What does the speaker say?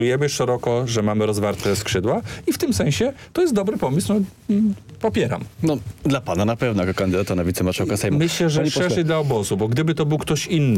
wiemy szeroko, że mamy rozwarte skrzydła i w tym sensie to jest dobry pomysł. Popieram. No, dla pana na pewno, jako kandydata na wicemarszałka Sejmu. Myślę, że Panie pośle, szerzej dla obozu, bo gdyby to był ktoś inny,